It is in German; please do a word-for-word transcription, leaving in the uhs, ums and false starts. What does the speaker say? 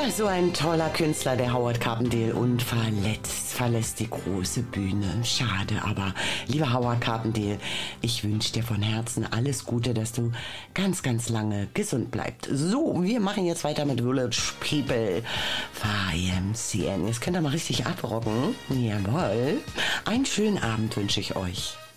Ja, so ein toller Künstler, der Howard Carpendale, und verletzt, verlässt die große Bühne. Schade, aber lieber Howard Carpendale, ich wünsche dir von Herzen alles Gute, dass du ganz, ganz lange gesund bleibst. So, wir machen jetzt weiter mit Village People, Y M C A. Jetzt könnt ihr mal richtig abrocken. Jawohl. Einen schönen Abend wünsche ich euch.